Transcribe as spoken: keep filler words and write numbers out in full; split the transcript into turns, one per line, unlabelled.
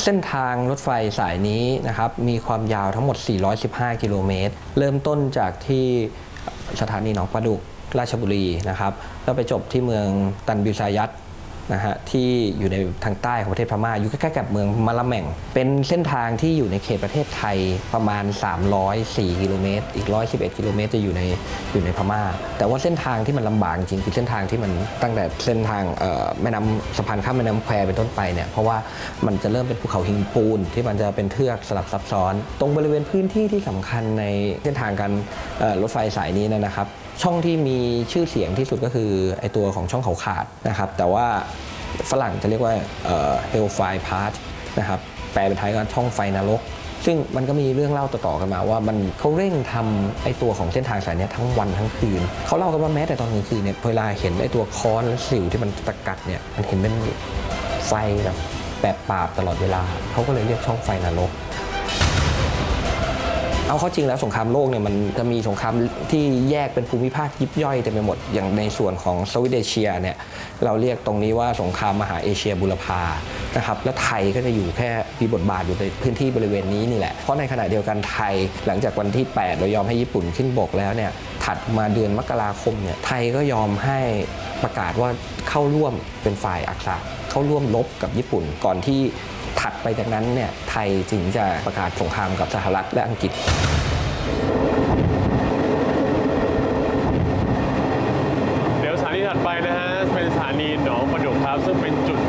เส้นทางรถไฟสายนี้นะครับมีความยาวทั้งหมดสี่ร้อยสิบห้ากิโลเมตรเริ่มต้นจากที่สถานีหนองปลาดุกราชบุรีนะครับแล้วไปจบที่เมืองตันบิซายัตนะฮะที่อยู่ในทางใต้ของประเทศพม่าอยู่ใกล้ๆกับเมืองมะละแม่งเป็นเส้นทางที่อยู่ในเขตประเทศไทยประมาณสามร้อยสี่กิโลเมตรอีกหนึ่งร้อยสิบเอ็ดกิโลเมตรจะอยู่ในอยู่ในพม่าแต่ว่าเส้นทางที่มันลำบากจริงคือเส้นทางที่มันตั้งแต่เส้นทางแม่น้ำสะพานข้ามแม่น้ำแควเป็นต้นไปเนี่ยเพราะว่ามันจะเริ่มเป็นภูเขาหินปูนที่มันจะเป็นเทือกสลับซับซ้อนตรงบริเวณพื้นที่ที่สำคัญในเส้นทางการรถไฟสายนี้นะครับช่องที่มีชื่อเสียงที่สุดก็คือไอตัวของช่องเขาขาดนะครับแต่ว่าฝรั่งจะเรียกว่า Hellfire Path นะครับแปลเป็นไทยก็ช่องไฟนรกซึ่งมันก็มีเรื่องเล่าต่อๆกันมาว่ามันเขาเร่งทำไอตัวของเส้นทางสายนี้ทั้งวันทั้งคืนเขาเล่ากันว่าแม้แต่ตอนกลางคืนเนี่ยเวลาเห็นไอตัวค้อนและสิวที่มันตะกัดเนี่ยมันเห็นเป็นไฟแบบแบบปราบตลอดเวลาเขาก็เลยเรียกช่องไฟนรกเอาเข้าจริงแล้วสงครามโลกเนี่ยมันจะมีสงครามที่แยกเป็นภูมิภาคยิบย่อยเต็มไปหมดอย่างในส่วนของสวิตเอเชียเนี่ยเราเรียกตรงนี้ว่าสงครามมหาเอเชียบูรพานะครับและไทยก็จะอยู่แค่มีบทบาทอยู่ในพื้นที่บริเวณนี้นี่แหละเพราะในขณะเดียวกันไทยหลังจากวันที่แปดเรายอมให้ญี่ปุ่นขึ้นบกแล้วเนี่ยถัดมาเดือนมกราคมเนี่ยไทยก็ยอมให้ประกาศว่าเข้าร่วมเป็นฝ่ายอักษะเข้าร่วมรบกับญี่ปุ่นก่อนที่ถัดไปจากนั้นเนี่ยไทยจึงจะประกาศสงครามกับสหรัฐและอังกฤษ
เดี๋ยวสถานีถัดไปนะฮะเป็นสถานีหนองปลาดุกครับซึ่งเป็นจุด